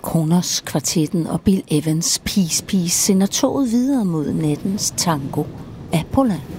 Kronos kvartetten og Bill Evans' Peace Peace sender toget videre mod nattens tango. Apollo.